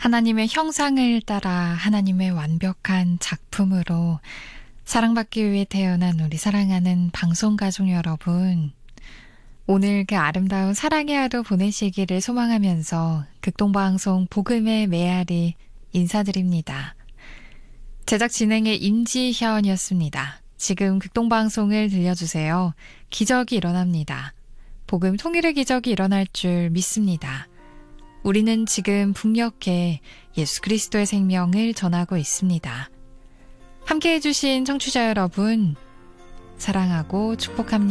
하나님의 형상을 따라 하나님의 완벽한 작품으로 사랑받기 위해 태어난 우리 사랑하는 방송가족 여러분, 오늘 그 아름다운 사랑의 하루 보내시기를 소망하면서 극동방송 복음의 메아리 인사드립니다. 제작 진행의 임지현이었습니다. 지금 극동방송을 들려주세요. 기적이 일어납니다. 복음 통일의 기적이 일어날 줄 믿습니다. 우리는 지금 북녘에 예수 그리스도의 생명을 전하고 있습니다. 함께해 주신 청취자 여러분, 사랑하고 축복합니다.